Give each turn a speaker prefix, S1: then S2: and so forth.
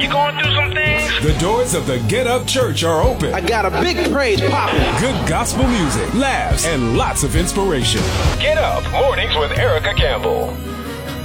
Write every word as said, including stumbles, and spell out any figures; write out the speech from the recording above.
S1: You going through some things?
S2: The doors of the Get Up Church are open.
S3: I got a big praise popping.
S2: Good gospel music, laughs, and lots of inspiration.
S1: Get Up Mornings with Erica Campbell.